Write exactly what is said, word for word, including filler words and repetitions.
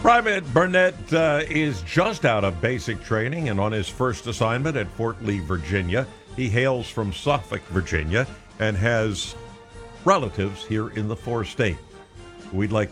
Private Burnett uh, is just out of basic training and on his first assignment at Fort Lee, Virginia. He hails from Suffolk, Virginia, and has relatives here in the four states. We'd like